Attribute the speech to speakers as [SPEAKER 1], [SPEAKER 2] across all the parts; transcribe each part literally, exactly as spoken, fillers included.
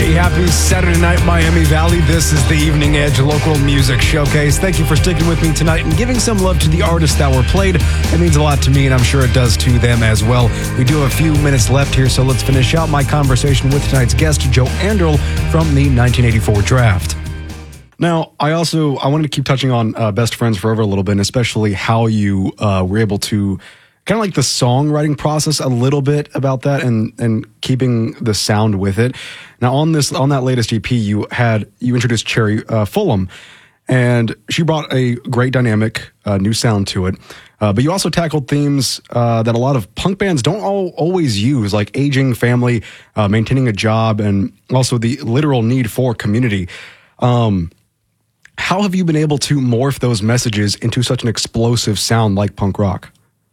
[SPEAKER 1] Hey, happy Saturday night, Miami Valley. This is the Evening Edge Local Music Showcase. Thank you for sticking with me tonight and giving some love to the artists that were played. It means a lot to me, and I'm sure it does to them as well. We do have a few minutes left here, so let's finish out my conversation with tonight's guest, Joe Anderl, from the nineteen eighty-four draft. Now, I also, I wanted to keep touching on uh, Best Friends Forever a little bit, and especially how you uh, were able to kind of like the songwriting process a little bit about that and and keeping the sound with it. Now on this on that latest E P, you had you introduced Cherry uh, Fulham, and she brought a great dynamic, uh, new sound to it. Uh, but you also tackled themes uh, that a lot of punk bands don't all, always use, like aging, family, uh, maintaining a job, and also the literal need for community. Um, how have you been able to morph those messages into such an explosive sound like punk rock?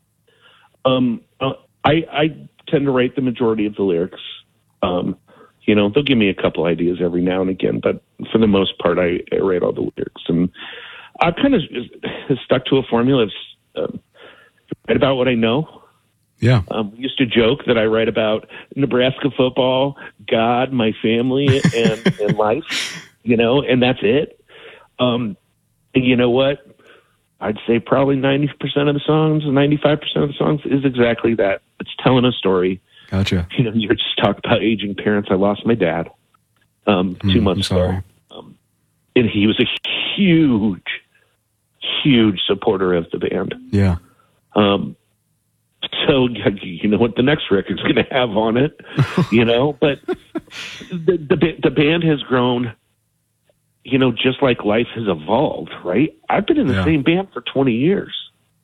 [SPEAKER 2] Um, uh, I, I tend to write the majority of the lyrics. Um, you know, they'll give me a couple ideas every now and again, but for the most part, I, I write all the lyrics. And I kind of stuck to a formula of uh, write about what I know.
[SPEAKER 1] Yeah.
[SPEAKER 2] Um, we used to joke that I write about Nebraska football, God, my family, and, and life, you know, and that's it. Um, and you know what? I'd say probably ninety percent of the songs, ninety-five percent of the songs is exactly that. It's telling a story.
[SPEAKER 1] Gotcha.
[SPEAKER 2] You know, you were just talking about aging parents. I lost my dad um, two
[SPEAKER 1] mm,
[SPEAKER 2] months ago. Um, and he was a huge, huge supporter of the band.
[SPEAKER 1] Yeah.
[SPEAKER 2] Um, so, you know what the next record's going to have on it, you know? But the, the, the band has grown, you know, just like life has evolved, right? I've been in the
[SPEAKER 1] yeah.
[SPEAKER 2] same band for twenty years.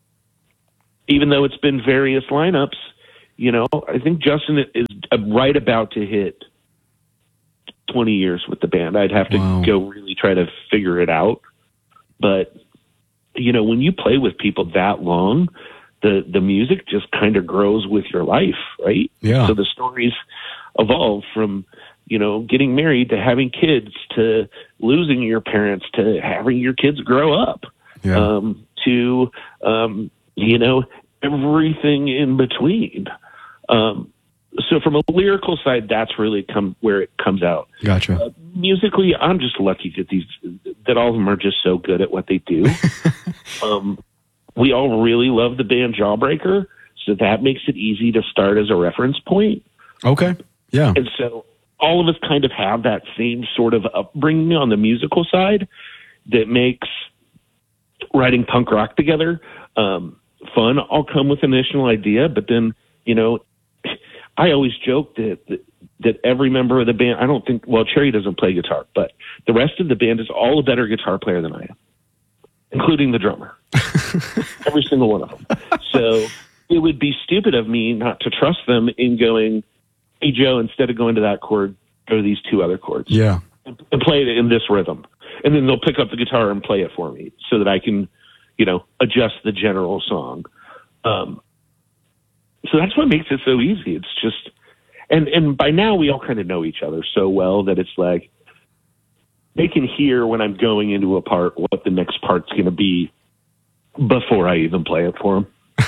[SPEAKER 2] Even though it's been various lineups, you know, I think Justin is right about to hit twenty years with the band. I'd have to
[SPEAKER 1] wow.
[SPEAKER 2] go really try to figure it out. But, you know, when you play with people that long, the, the music just kind of grows with your life, right?
[SPEAKER 1] Yeah.
[SPEAKER 2] So the stories evolve from, you know, getting married to having kids to losing your parents to having your kids grow up
[SPEAKER 1] yeah.
[SPEAKER 2] um, to, um, you know, everything in between. Um, so from a lyrical side, that's really come where it comes out.
[SPEAKER 1] Gotcha.
[SPEAKER 2] Uh, musically, I'm just lucky that these, that all of them are just so good at what they do. um, we all really love the band Jawbreaker, so that makes it easy to start as a reference point.
[SPEAKER 1] Okay. Yeah.
[SPEAKER 2] And so all of us kind of have that same sort of upbringing on the musical side that makes writing punk rock together um, fun. I'll come with an initial idea, but then, you know, I always joke that, that that every member of the band, I don't think, well, Cherry doesn't play guitar, but the rest of the band is all a better guitar player than I am, including the drummer. Every single one of them. So it would be stupid of me not to trust them in going, hey, Joe, instead of going to that chord, go to these two other chords.
[SPEAKER 1] Yeah.
[SPEAKER 2] And, and play it in this rhythm. And then they'll pick up the guitar and play it for me so that I can, you know, adjust the general song. Um, so that's what makes it so easy. It's just, and, and by now we all kind of know each other so well that it's like, they can hear when I'm going into a part what the next part's going to be before I even play it for them.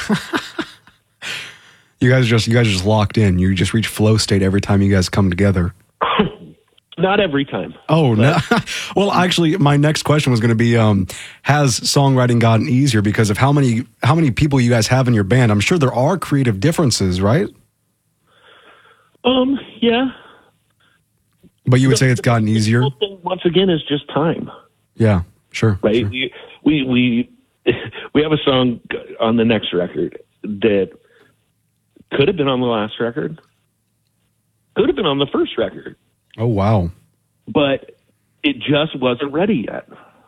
[SPEAKER 1] You guys are just you guys are just locked in. You just reach flow state every time you guys come together.
[SPEAKER 2] Not every time.
[SPEAKER 1] Oh, no. Well, actually, my next question was going to be: um, has songwriting gotten easier because of how many how many people you guys have in your band? I'm sure there are creative differences, right?
[SPEAKER 2] Um. Yeah.
[SPEAKER 1] But you would say it's gotten easier.
[SPEAKER 2] The thing, once again, is just time.
[SPEAKER 1] Yeah. Sure.
[SPEAKER 2] Right.
[SPEAKER 1] Sure.
[SPEAKER 2] We we we we have a song on the next record that could have been on the last record, could have been on the first record.
[SPEAKER 1] Oh, wow.
[SPEAKER 2] But it just wasn't ready yet.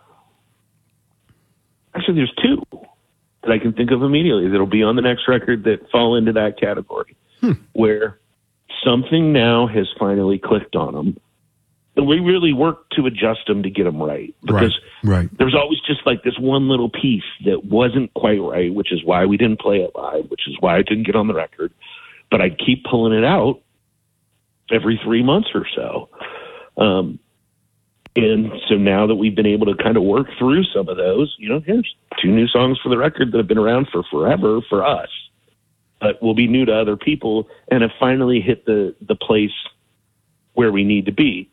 [SPEAKER 2] Actually, there's two that I can think of immediately that'll be on the next record that fall into that category, hmm. where something now has finally clicked on them. And we really worked to adjust them to get them right. Because
[SPEAKER 1] right, right.
[SPEAKER 2] there's always just like this one little piece that wasn't quite right, which is why we didn't play it live, which is why it didn't get on the record. But I'd keep pulling it out every three months or so. Um, and so now that we've been able to kind of work through some of those, you know, here's two new songs for the record that have been around for forever for us, but will be new to other people and have finally hit the, the place where we need to be.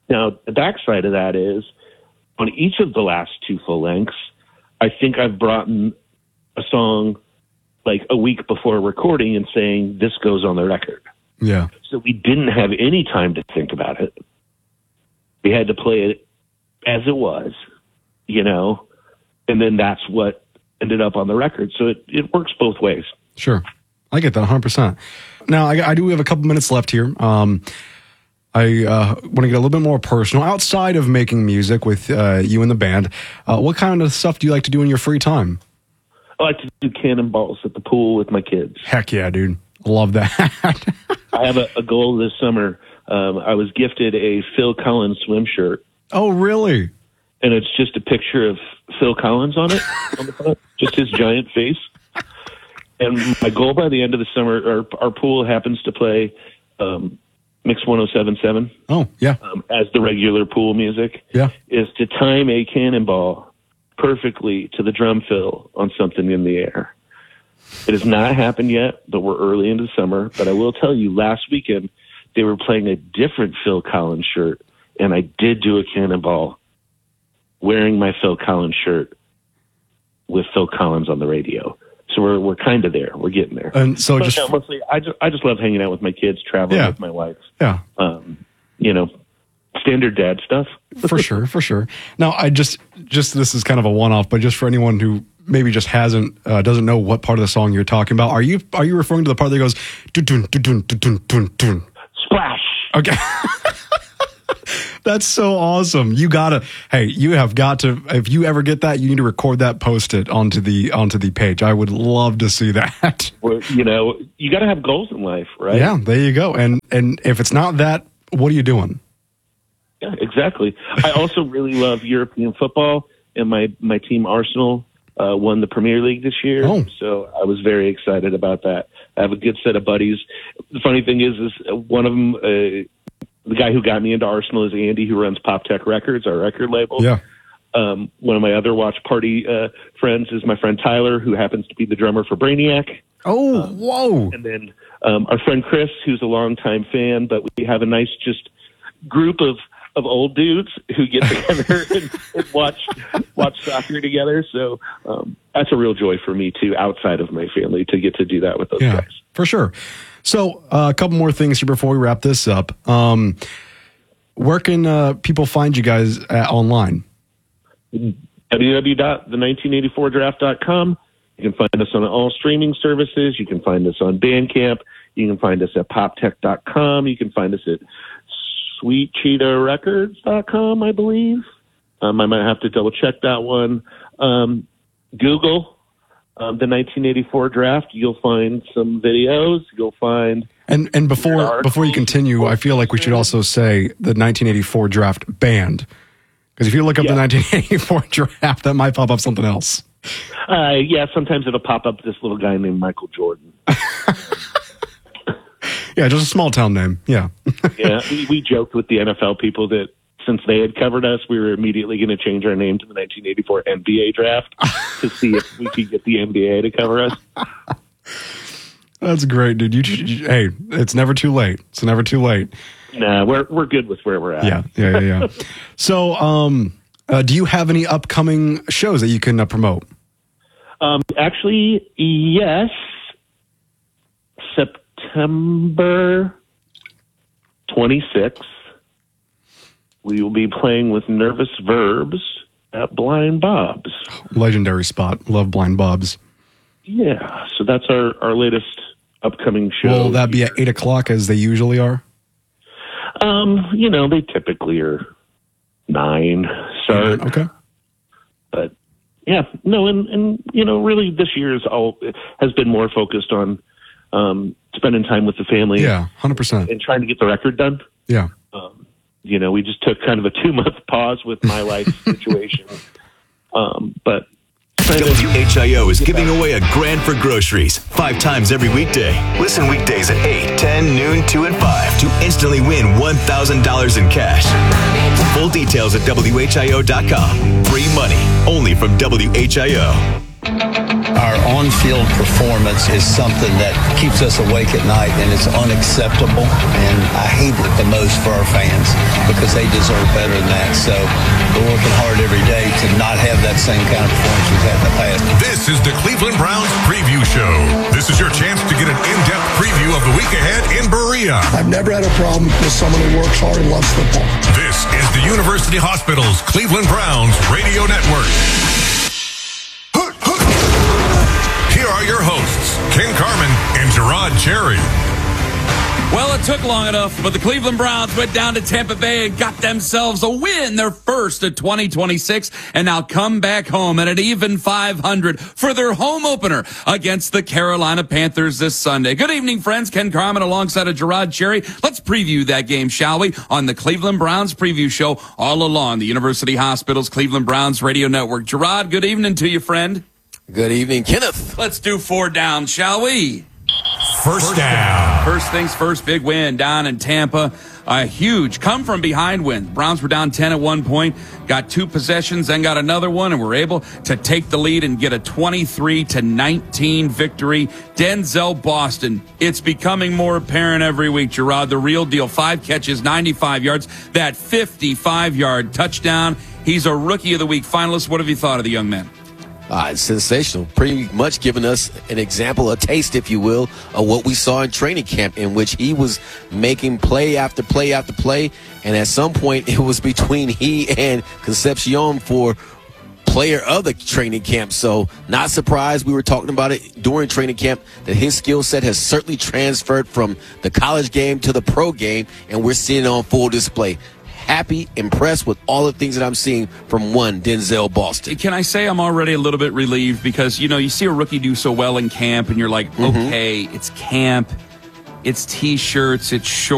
[SPEAKER 2] Now, the backside of that is, on each of the last two full lengths, I think I've brought in a song like a week before recording and saying, this goes on the record.
[SPEAKER 1] Yeah.
[SPEAKER 2] So we didn't have any time to think about it. We had to play it as it was, you know, and then that's what ended up on the record. So it, it works both ways.
[SPEAKER 1] Sure. I get that one hundred percent. Now, I, I do have a couple minutes left here. Um, I uh, want to get a little bit more personal. Outside of making music with uh, you and the band, uh, what kind of stuff do you like to do in your free time?
[SPEAKER 2] I like to do cannonballs at the pool with my kids.
[SPEAKER 1] Heck yeah, dude. Love that.
[SPEAKER 2] I have a, a goal this summer. Um, I was gifted a Phil Collins swim shirt.
[SPEAKER 1] Oh, really?
[SPEAKER 2] And it's just a picture of Phil Collins on it, on the front, just his giant face. And my goal by the end of the summer, our, our pool happens to play um, Mix one oh seven point seven.
[SPEAKER 1] Oh, yeah.
[SPEAKER 2] Um, as the regular pool music.
[SPEAKER 1] Yeah.
[SPEAKER 2] Is to time a cannonball perfectly to the drum fill on something in the air. It has not happened yet, but we're early into summer. But I will tell you, last weekend, they were playing a different Phil Collins shirt, and I did do a cannonball wearing my Phil Collins shirt with Phil Collins on the radio. So we're we're kind of there. We're getting there.
[SPEAKER 1] And so
[SPEAKER 2] but
[SPEAKER 1] just
[SPEAKER 2] no, mostly, I just I just love hanging out with my kids, traveling
[SPEAKER 1] Yeah.
[SPEAKER 2] with my wife.
[SPEAKER 1] Yeah.
[SPEAKER 2] Um, you know, standard dad stuff.
[SPEAKER 1] For sure, for sure. Now, I just, just this is kind of a one-off, but just for anyone who maybe just hasn't, uh, doesn't know what part of the song you're talking about, are you are you referring to the part that goes, dun dun dun dun dun dun dun?
[SPEAKER 2] Splash.
[SPEAKER 1] Okay. That's so awesome. You gotta, hey, you have got to, if you ever get that, you need to record that, post it onto the, onto the page. I would love to see that.
[SPEAKER 2] Well, you know, you got to have goals in life, right?
[SPEAKER 1] Yeah, there you go. And, and if it's not that, what are you doing?
[SPEAKER 2] Yeah, exactly. I also really love European football, and my, my team Arsenal uh, won the Premier League this year.
[SPEAKER 1] Oh.
[SPEAKER 2] So I was very excited about that. I have a good set of buddies. The funny thing is, is one of them, uh, the guy who got me into Arsenal is Andy, who runs Pop Tech Records, our record label.
[SPEAKER 1] Yeah.
[SPEAKER 2] Um, one of my other watch party uh, friends is my friend Tyler, who happens to be the drummer for Brainiac.
[SPEAKER 1] Oh,
[SPEAKER 2] um,
[SPEAKER 1] whoa.
[SPEAKER 2] And then um, our friend Chris, who's a longtime fan, but we have a nice just group of, of old dudes who get together and, and watch watch soccer together. So um, that's a real joy for me, too, outside of my family, to get to do that with those
[SPEAKER 1] Yeah,
[SPEAKER 2] guys.
[SPEAKER 1] for sure. So uh, a couple more things here before we wrap this up. Um, where can uh, people find you guys at, online?
[SPEAKER 2] w w w dot the nineteen eighty-four draft dot com. You can find us on all streaming services. You can find us on Bandcamp. You can find us at pop tech dot com. You can find us at sweet cheetah records dot com, I believe. Um, I might have to double check that one. Um, Google um, the nineteen eighty-four draft. You'll find some videos. You'll find
[SPEAKER 1] And and before before you continue, I feel like we should also say the nineteen eighty-four draft band. Because if you look up
[SPEAKER 2] Yeah.
[SPEAKER 1] the nineteen eighty-four draft, that might pop up something else.
[SPEAKER 2] uh, yeah. Sometimes it'll pop up this little guy named Michael Jordan.
[SPEAKER 1] Yeah, just a small town name. Yeah.
[SPEAKER 2] Yeah, we, we joked with the N F L people that since they had covered us, we were immediately going to change our name to the nineteen eighty-four N B A draft to see if we could get the N B A to cover us.
[SPEAKER 1] That's great, dude. You, you, hey, it's never too late. It's never too late.
[SPEAKER 2] Nah, we're we're good with where we're at.
[SPEAKER 1] Yeah, yeah, yeah, yeah. So, um, uh, do you have any upcoming shows that you can uh, promote?
[SPEAKER 2] Um, actually, yes. September twenty-sixth, we will be playing with Nervous Verbs at Blind Bob's.
[SPEAKER 1] Legendary spot. Love Blind Bob's.
[SPEAKER 2] Yeah, so that's our, our latest upcoming show.
[SPEAKER 1] Will that be at eight o'clock as they usually are?
[SPEAKER 2] Um, you know, they typically are nine start.
[SPEAKER 1] Okay.
[SPEAKER 2] But yeah, no, and, and you know, really this year is all has been more focused on um, spending time with the family.
[SPEAKER 1] Yeah, one hundred percent.
[SPEAKER 2] And trying to get the record done.
[SPEAKER 1] Yeah.
[SPEAKER 2] Um, you know, we just took kind of a two month pause with my life situation. Um, but
[SPEAKER 3] W H I O is giving away a grand for groceries five times every weekday. Listen weekdays at eight, ten, noon, two, and five to instantly win one thousand dollars in cash. Full details at W H I O dot com. Free money only from W H I O.
[SPEAKER 1] All
[SPEAKER 4] our on-field performance is something that keeps us awake at night, and it's unacceptable. And I hate it the most for our fans because they deserve better than that. So we're working hard every day to not have that same kind of performance we've had in the past.
[SPEAKER 5] This is the Cleveland Browns Preview Show. This is your chance to get an in-depth preview of the week ahead in Berea.
[SPEAKER 6] I've never had a problem with someone who works hard and loves football.
[SPEAKER 5] This is the University Hospital's Cleveland Browns Radio Network. Here are your hosts, Ken Carman and Gerard Cherry.
[SPEAKER 7] Well, it took long enough, but the Cleveland Browns went down to Tampa Bay and got themselves a win, their first of twenty twenty-six, and now come back home at an even five hundred for their home opener against the Carolina Panthers this Sunday. Good evening, friends. Ken Carman alongside of Gerard Cherry. Let's preview that game, shall we, on the Cleveland Browns Preview Show all along the University Hospital's Cleveland Browns Radio Network. Gerard, good evening to you, friend.
[SPEAKER 8] Good evening, Kenneth.
[SPEAKER 7] Let's do four down, shall we?
[SPEAKER 5] First down.
[SPEAKER 7] First things first, big win down in Tampa. A huge come-from-behind win. Browns were down ten at one point, got two possessions, then got another one, and were able to take the lead and get a twenty-three to nineteen victory. Denzel Boston, it's becoming more apparent every week, Gerard, the real deal. Five catches, ninety-five yards, that fifty-five-yard touchdown. He's a Rookie of the Week finalist. What have you thought of the young man?
[SPEAKER 8] Uh, it's sensational. Pretty much giving us an example, a taste, if you will, of what we saw in training camp, in which he was making play after play after play. And at some point, it was between he and Concepcion for player of the training camp. So not surprised. We were talking about it during training camp that his skill set has certainly transferred from the college game to the pro game, and we're seeing it on full display. Happy, impressed with all the things that I'm seeing from one Denzel Boston.
[SPEAKER 7] Can I say I'm already a little bit relieved because, you know, you see a rookie do so well in camp and you're like, mm-hmm. okay, it's camp, it's T-shirts, it's shorts.